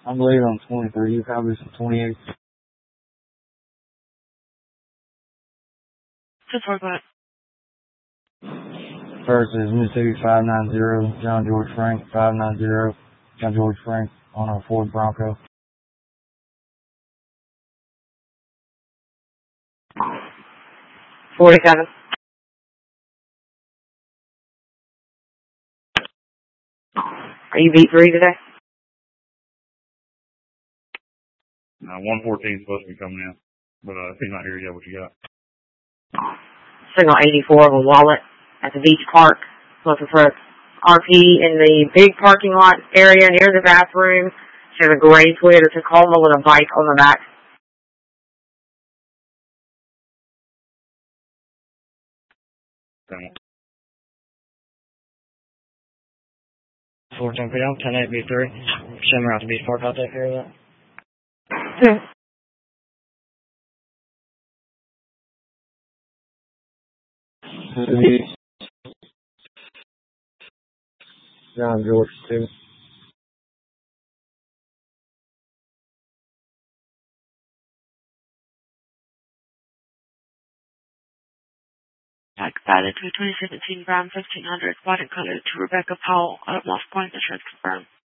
I believe on 23. You probably some 28. Just work on it. First is Mississippi 590, John George Frank 590, John George Frank on a Ford Bronco. 47. Are you B3 today? 114 is supposed to be coming in, but if he's not here yet, what you got? Signal 84 of a wallet at the beach park. Looking for RP in the big parking lot area near the bathroom. She has a gray Toyota Tacoma with a bike on the back. Okay. 14 p.m. 10-8 B3. Shimmer out the beach park. I'll take care of that. John George 2. Excited to 2017 Brown 1500 body color to Rebecca Powell at Moss Point. Insurance confirmed.